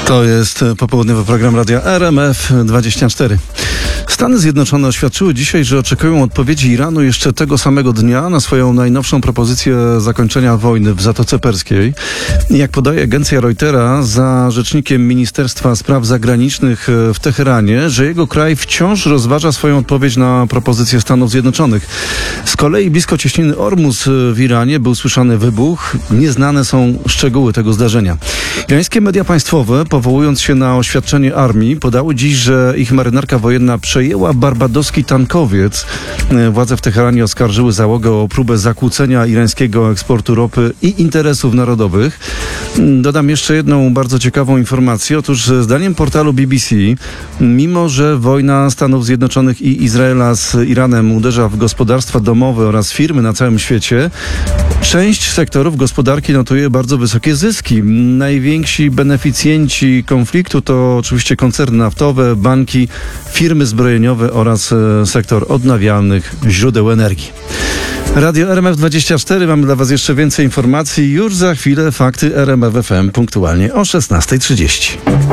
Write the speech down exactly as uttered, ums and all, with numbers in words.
To jest popołudniowy program Radia R M F dwadzieścia cztery. Stany Zjednoczone oświadczyły dzisiaj, że oczekują odpowiedzi Iranu jeszcze tego samego dnia na swoją najnowszą propozycję zakończenia wojny w Zatoce Perskiej. Jak podaje agencja Reutera, za rzecznikiem Ministerstwa Spraw Zagranicznych w Teheranie, że jego kraj wciąż rozważa swoją odpowiedź na propozycję Stanów Zjednoczonych. Z kolei blisko cieśniny Ormus w Iranie był słyszany wybuch. Nieznane są szczegóły tego zdarzenia. Irańskie media państwowe, powołując się na oświadczenie armii, podały dziś, że ich marynarka wojenna przejęła barbadoski tankowiec. Władze w Teheranie oskarżyły załogę o próbę zakłócenia irańskiego eksportu ropy i interesów narodowych. Dodam jeszcze jedną bardzo ciekawą informację. Otóż zdaniem portalu B B C, mimo że wojna Stanów Zjednoczonych i Izraela z Iranem uderza w gospodarstwa domowe oraz firmy na całym świecie, część sektorów gospodarki notuje bardzo wysokie zyski. Najwięksi beneficjenci konfliktu to oczywiście koncerny naftowe, banki, firmy zbrojeniowe oraz sektor odnawialnych źródeł energii. Radio R M F dwadzieścia cztery. Mamy dla Was jeszcze więcej informacji. Już za chwilę fakty R M F F M punktualnie o szesnasta trzydzieści.